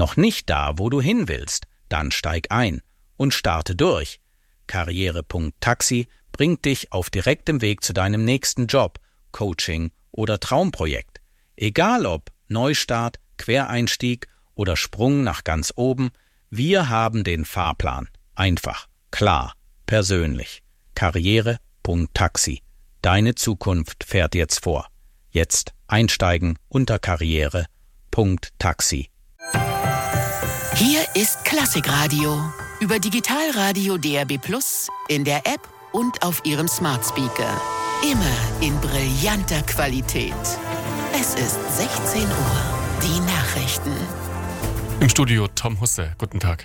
Noch nicht da, wo du hin willst? Dann steig ein und starte durch. Karriere.taxi bringt dich auf direktem Weg zu deinem nächsten Job, Coaching oder Traumprojekt. Egal ob Neustart, Quereinstieg oder Sprung nach ganz oben, wir haben den Fahrplan. Einfach, klar, persönlich. Karriere.taxi. Deine Zukunft fährt jetzt vor. Jetzt einsteigen unter karriere.taxi. Hier ist Klassikradio. Über Digitalradio DAB+, in der App und auf Ihrem Smart Speaker. Immer in brillanter Qualität. Es ist 16 Uhr. Die Nachrichten. Im Studio Tom Husse. Guten Tag.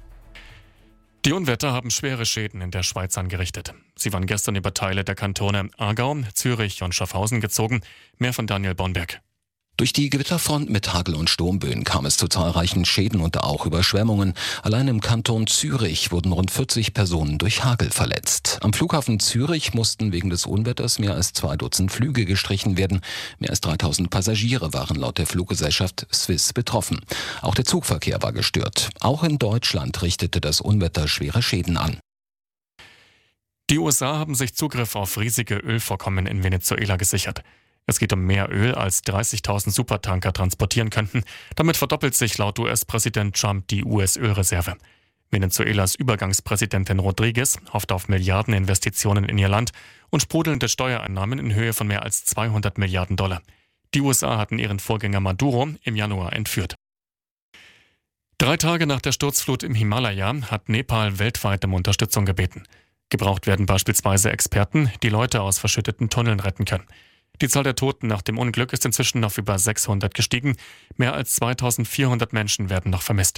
Die Unwetter haben schwere Schäden in der Schweiz angerichtet. Sie waren gestern über Teile der Kantone Aargau, Zürich und Schaffhausen gezogen. Mehr von Daniel Bornberg. Durch die Gewitterfront mit Hagel- und Sturmböen kam es zu zahlreichen Schäden und auch Überschwemmungen. Allein im Kanton Zürich wurden rund 40 Personen durch Hagel verletzt. Am Flughafen Zürich mussten wegen des Unwetters mehr als 2 Dutzend Flüge gestrichen werden. Mehr als 3000 Passagiere waren laut der Fluggesellschaft Swiss betroffen. Auch der Zugverkehr war gestört. Auch in Deutschland richtete das Unwetter schwere Schäden an. Die USA haben sich Zugriff auf riesige Ölvorkommen in Venezuela gesichert. Es geht um mehr Öl, als 30.000 Supertanker transportieren könnten. Damit verdoppelt sich laut US-Präsident Trump die US-Ölreserve. Venezuelas Übergangspräsidentin Rodriguez hofft auf Milliardeninvestitionen in ihr Land und sprudelnde Steuereinnahmen in Höhe von mehr als 200 Milliarden $. Die USA hatten ihren Vorgänger Maduro im Januar entführt. 3 Tage nach der Sturzflut im Himalaya hat Nepal weltweit um Unterstützung gebeten. Gebraucht werden beispielsweise Experten, die Leute aus verschütteten Tunneln retten können. Die Zahl der Toten nach dem Unglück ist inzwischen auf über 600 gestiegen. Mehr als 2400 Menschen werden noch vermisst.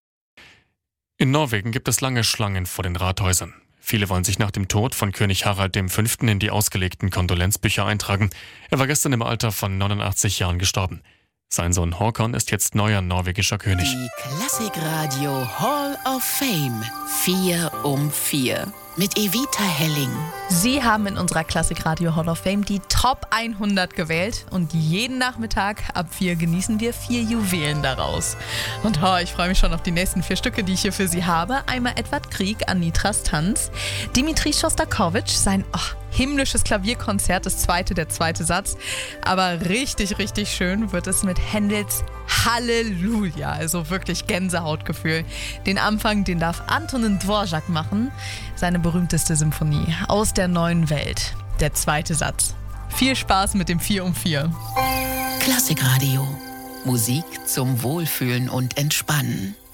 In Norwegen gibt es lange Schlangen vor den Rathäusern. Viele wollen sich nach dem Tod von König Harald V. in die ausgelegten Kondolenzbücher eintragen. Er war gestern im Alter von 89 Jahren gestorben. Sein Sohn Håkon ist jetzt neuer norwegischer König. Die Klassikradio Hall of Fame 4 um 4 mit Evita Helling. Sie haben in unserer Klassikradio Hall of Fame die Top 100 gewählt und jeden Nachmittag ab 4 genießen wir 4 Juwelen daraus. Und ich freue mich schon auf die nächsten 4 Stücke, die ich hier für Sie habe. Einmal Edward Grieg, Anitras Tanz, Dimitri Schostakowitsch, sein himmlisches Klavierkonzert, der zweite Satz. Aber richtig, richtig schön wird es mit Händels Halleluja, also wirklich Gänsehautgefühl. Den Anfang, den darf Antonin Dvorak machen, seine berühmteste Symphonie aus der neuen Welt, der zweite Satz. Viel Spaß mit dem 4 um 4. Klassikradio. Musik zum Wohlfühlen und Entspannen.